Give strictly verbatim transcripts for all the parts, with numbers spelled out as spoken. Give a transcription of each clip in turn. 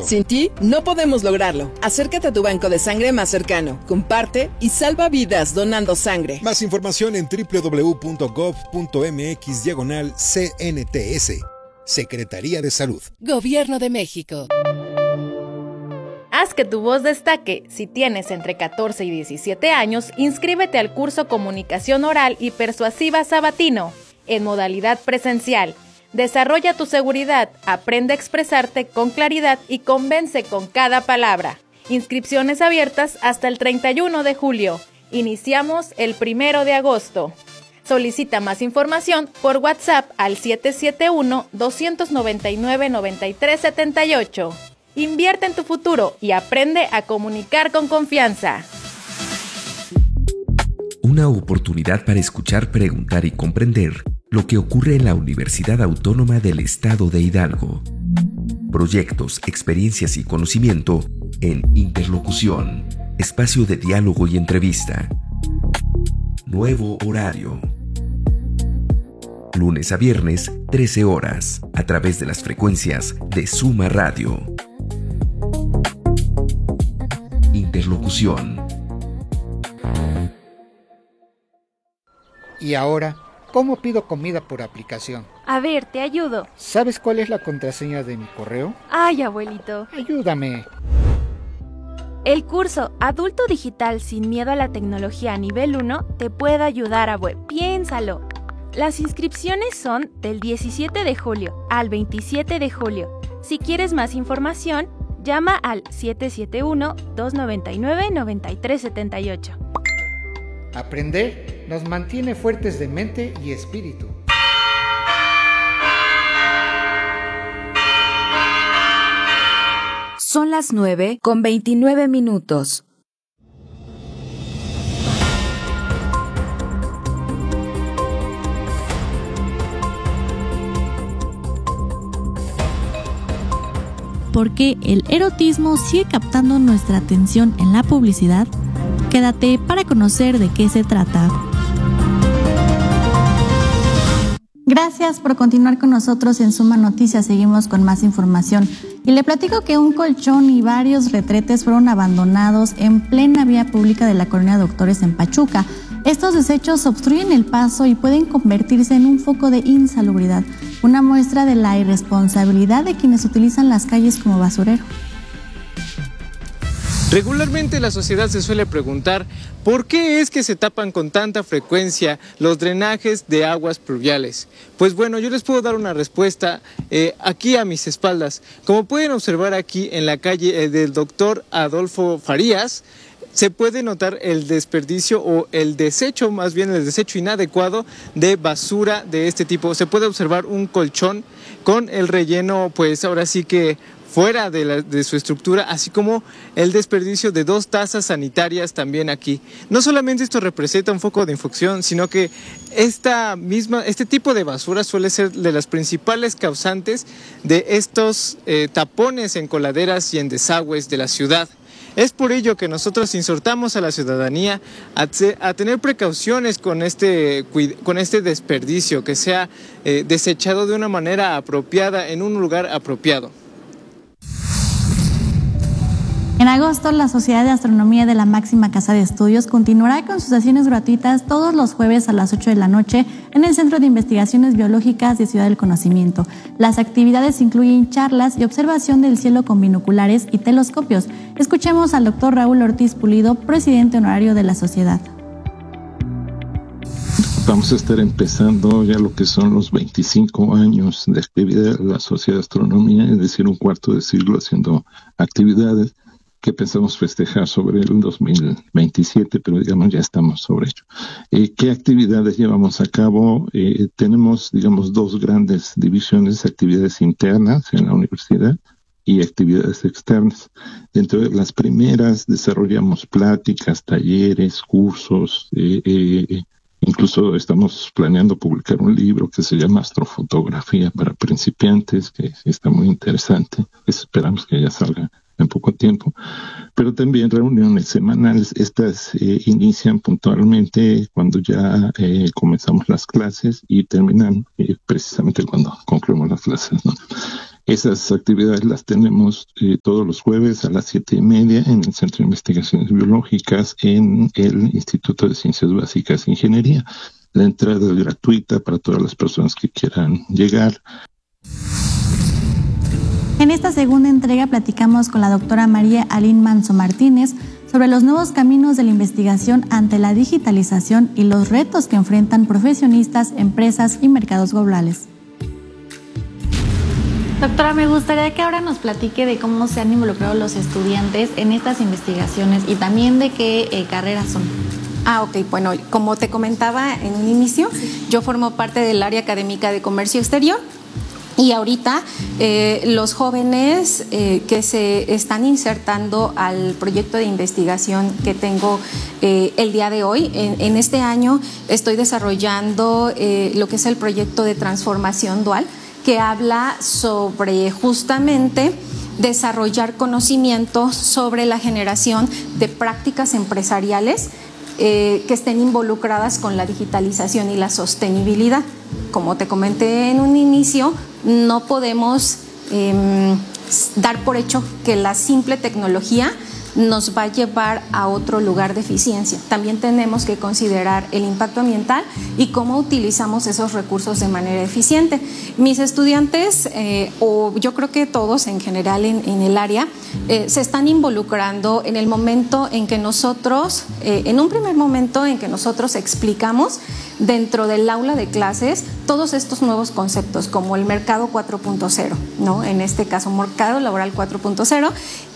cierto. Sin ti, no podemos lograrlo. Acércate a tu banco de sangre más cercano, comparte y salva vidas donando sangre. Más información en doble u doble u doble u punto gov punto eme equis diagonal C N T S. Secretaría de Salud. Gobierno de México. Haz que tu voz destaque. Si tienes entre catorce y diecisiete años, inscríbete al curso Comunicación Oral y Persuasiva Sabatino, en modalidad presencial. Desarrolla tu seguridad, aprende a expresarte con claridad y convence con cada palabra. Inscripciones abiertas hasta el treinta y uno de julio. Iniciamos el primero de agosto. Solicita más información por WhatsApp al siete siete uno, dos nueve nueve, nueve tres siete ocho. Invierte en tu futuro y aprende a comunicar con confianza. Una oportunidad para escuchar, preguntar y comprender lo que ocurre en la Universidad Autónoma del Estado de Hidalgo. Proyectos, experiencias y conocimiento en Interlocución, espacio de diálogo y entrevista. Nuevo horario. Lunes a viernes, trece horas, a través de las frecuencias de Suma Radio. Interlocución. Y ahora, ¿cómo pido comida por aplicación? A ver, te ayudo. ¿Sabes cuál es la contraseña de mi correo? Ay, abuelito. Ayúdame. El curso Adulto Digital sin miedo a la tecnología nivel uno te puede ayudar, abue. Piénsalo. Las inscripciones son del diecisiete de julio al veintisiete de julio. Si quieres más información, llama al siete siete uno, dos nueve nueve, nueve tres siete ocho. Aprender nos mantiene fuertes de mente y espíritu. Son las nueve con veintinueve minutos. Porque el erotismo sigue captando nuestra atención en la publicidad, quédate para conocer de qué se trata. Gracias por continuar con nosotros en Suma Noticias. Seguimos con más información. Y le platico que un colchón y varios retretes fueron abandonados en plena vía pública de la colonia Doctores en Pachuca. Estos desechos obstruyen el paso y pueden convertirse en un foco de insalubridad, una muestra de la irresponsabilidad de quienes utilizan las calles como basurero. Regularmente la sociedad se suele preguntar ¿por qué es que se tapan con tanta frecuencia los drenajes de aguas pluviales? Pues bueno, yo les puedo dar una respuesta eh, aquí a mis espaldas. Como pueden observar aquí en la calle eh, del doctor Adolfo Farías, se puede notar el desperdicio o el desecho, más bien el desecho inadecuado de basura de este tipo. Se puede observar un colchón con el relleno, pues ahora sí que fuera de, la, de su estructura, así como el desperdicio de dos tazas sanitarias también aquí. No solamente esto representa un foco de infección, sino que esta misma, este tipo de basura suele ser de las principales causantes de estos eh, tapones en coladeras y en desagües de la ciudad. Es por ello que nosotros exhortamos a la ciudadanía a, a tener precauciones con este, con este desperdicio, que sea eh, desechado de una manera apropiada en un lugar apropiado. En agosto, la Sociedad de Astronomía de la máxima casa de estudios continuará con sus sesiones gratuitas todos los jueves a las ocho de la noche en el Centro de Investigaciones Biológicas de Ciudad del Conocimiento. Las actividades incluyen charlas y observación del cielo con binoculares y telescopios. Escuchemos al doctor Raúl Ortiz Pulido, presidente honorario de la sociedad. Vamos a estar empezando ya lo que son los veinticinco años de actividad de la Sociedad de Astronomía, es decir, un cuarto de siglo haciendo actividades que pensamos festejar sobre el dos mil veintisiete, pero digamos ya estamos sobre ello. Eh, ¿Qué actividades llevamos a cabo? Eh, tenemos, digamos, dos grandes divisiones, actividades internas en la universidad y actividades externas. Dentro de las primeras desarrollamos pláticas, talleres, cursos, eh, eh, incluso estamos planeando publicar un libro que se llama Astrofotografía para principiantes, que está muy interesante. Esperamos que ya salga en poco tiempo, pero también reuniones semanales. Estas eh, inician puntualmente cuando ya eh, comenzamos las clases y terminan eh, precisamente cuando concluimos las clases, ¿no? Esas actividades las tenemos eh, todos los jueves a las siete y media en el Centro de Investigaciones Biológicas en el Instituto de Ciencias Básicas e Ingeniería. La entrada es gratuita para todas las personas que quieran llegar. En esta segunda entrega platicamos con la doctora María Aline Manso Martínez sobre los nuevos caminos de la investigación ante la digitalización y los retos que enfrentan profesionistas, empresas y mercados globales. Doctora, me gustaría que ahora nos platique de cómo se han involucrado los estudiantes en estas investigaciones y también de qué eh, carreras son. Ah, ok. Bueno, como te comentaba en un inicio, sí. Yo formo parte del área académica de comercio exterior. Y ahorita eh, los jóvenes eh, que se están insertando al proyecto de investigación que tengo eh, el día de hoy, en, en este año estoy desarrollando eh, lo que es el proyecto de transformación dual, que habla sobre justamente desarrollar conocimientos sobre la generación de prácticas empresariales eh, que estén involucradas con la digitalización y la sostenibilidad. Como te comenté en un inicio, no podemos eh, dar por hecho que la simple tecnología nos va a llevar a otro lugar de eficiencia. También tenemos que considerar el impacto ambiental y cómo utilizamos esos recursos de manera eficiente. Mis estudiantes, eh, o yo creo que todos en general en, en el área, eh, se están involucrando en el momento en que nosotros, eh, en un primer momento en que nosotros explicamos dentro del aula de clases todos estos nuevos conceptos como el mercado cuatro punto cero, ¿no? En este caso mercado laboral cuatro punto cero,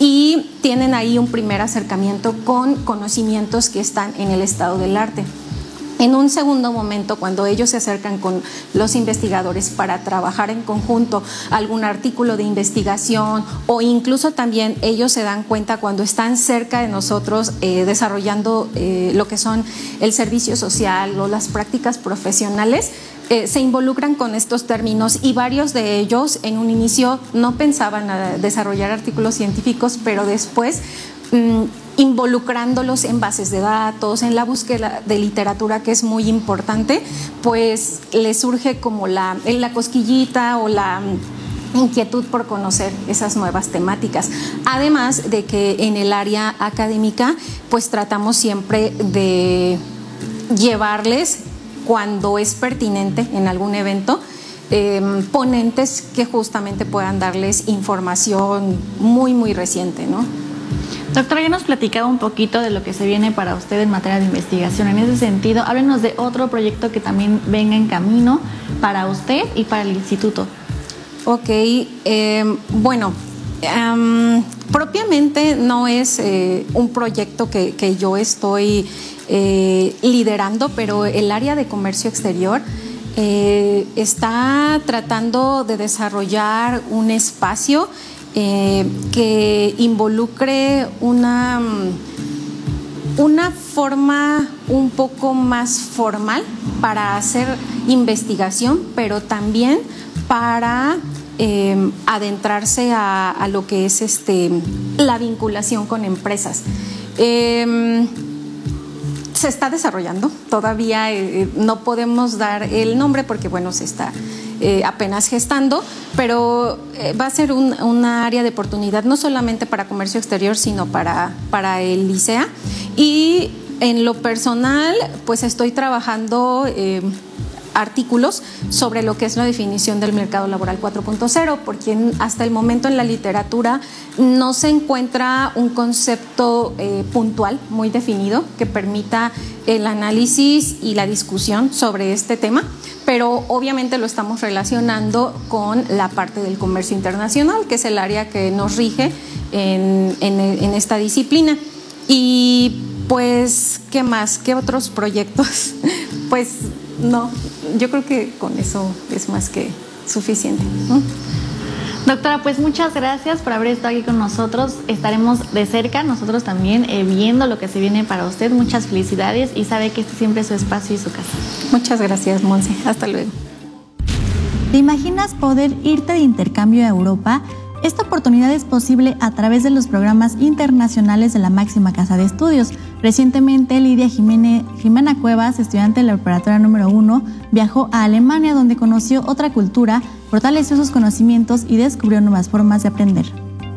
y tienen ahí un primer acercamiento con conocimientos que están en el estado del arte. En un segundo momento, cuando ellos se acercan con los investigadores para trabajar en conjunto algún artículo de investigación, o incluso también ellos se dan cuenta cuando están cerca de nosotros eh, desarrollando eh, lo que son el servicio social o las prácticas profesionales, eh, se involucran con estos términos, y varios de ellos en un inicio no pensaban a desarrollar artículos científicos, pero después mmm, involucrándolos en bases de datos, en la búsqueda de literatura, que es muy importante, pues les surge como la, la cosquillita o la inquietud por conocer esas nuevas temáticas. Además de que en el área académica, pues tratamos siempre de llevarles, cuando es pertinente en algún evento, eh, ponentes que justamente puedan darles información muy, muy reciente, ¿no? Doctora, ya nos platicaba un poquito de lo que se viene para usted en materia de investigación. En ese sentido, háblenos de otro proyecto que también venga en camino para usted y para el instituto. Ok, eh, bueno, um, propiamente no es eh, un proyecto que, que yo estoy eh, liderando, pero el área de comercio exterior eh, está tratando de desarrollar un espacio Eh, que involucre una, una forma un poco más formal para hacer investigación, pero también para eh, adentrarse a, a lo que es este, la vinculación con empresas. Eh, se está desarrollando, todavía eh, no podemos dar el nombre porque bueno, se está Eh, apenas gestando, pero eh, va a ser un, una área de oportunidad no solamente para comercio exterior, sino para, para el ICEA. Y en lo personal, pues estoy trabajando eh, artículos sobre lo que es la definición del mercado laboral cuatro punto cero, porque hasta el momento en la literatura no se encuentra un concepto eh, puntual, muy definido, que permita el análisis y la discusión sobre este tema, pero obviamente lo estamos relacionando con la parte del comercio internacional, que es el área que nos rige en, en, en esta disciplina. Y pues, ¿qué más? ¿Qué otros proyectos? Pues no, yo creo que con eso es más que suficiente, ¿no? Doctora, pues muchas gracias por haber estado aquí con nosotros. Estaremos de cerca nosotros también eh, viendo lo que se viene para usted. Muchas felicidades y sabe que este siempre es su espacio y su casa. Muchas gracias, Monse. Hasta luego. ¿Te imaginas poder irte de intercambio a Europa? Esta oportunidad es posible a través de los programas internacionales de la máxima casa de estudios. Recientemente, Lidia Jiménez, Jimena Cuevas, estudiante de la preparatoria número uno, viajó a Alemania, donde conoció otra cultura fortaleció sus conocimientos y descubrió nuevas formas de aprender.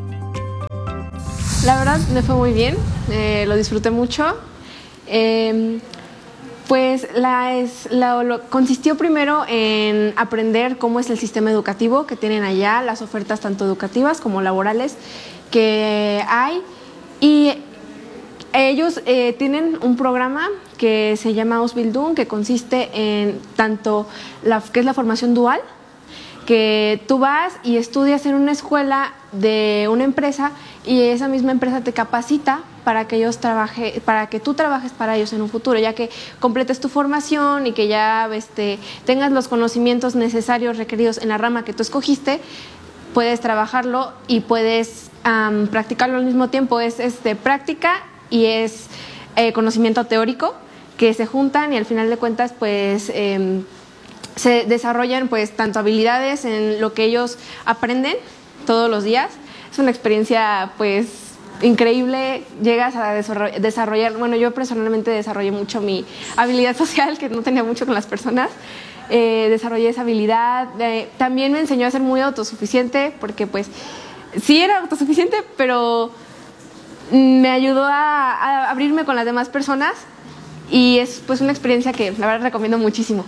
La verdad me fue muy bien, eh, lo disfruté mucho. Eh, Pues la es, la, lo, consistió primero en aprender cómo es el sistema educativo que tienen allá, las ofertas tanto educativas como laborales que hay. Y ellos eh, tienen un programa que se llama Ausbildung, que consiste en tanto la que es la formación dual, que tú vas y estudias en una escuela de una empresa y esa misma empresa te capacita para que ellos trabaje, para que tú trabajes para ellos en un futuro, ya que completes tu formación y que ya este, tengas los conocimientos necesarios requeridos en la rama que tú escogiste, puedes trabajarlo y puedes um, practicarlo al mismo tiempo. Es, es de práctica y es eh, conocimiento teórico que se juntan y al final de cuentas pues eh, se desarrollan pues tanto habilidades en lo que ellos aprenden todos los días. Es una experiencia pues increíble, llegas a desarrollar, bueno, yo personalmente desarrollé mucho mi habilidad social, que no tenía mucho con las personas, eh, desarrollé esa habilidad, eh, también me enseñó a ser muy autosuficiente, porque pues sí era autosuficiente, pero me ayudó a, a abrirme con las demás personas y es pues una experiencia que la verdad recomiendo muchísimo.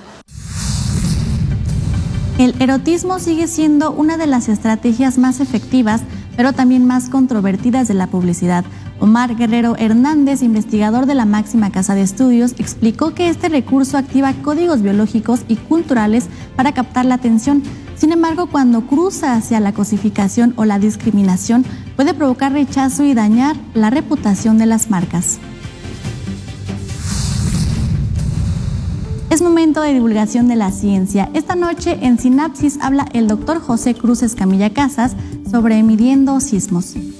El erotismo sigue siendo una de las estrategias más efectivas, pero también más controvertidas de la publicidad. Omar Guerrero Hernández, investigador de la máxima casa de estudios, explicó que este recurso activa códigos biológicos y culturales para captar la atención. Sin embargo, cuando cruza hacia la cosificación o la discriminación, puede provocar rechazo y dañar la reputación de las marcas. Es momento de divulgación de la ciencia. Esta noche en Sinapsis habla el doctor José Cruz Escamilla Casas sobre midiendo sismos.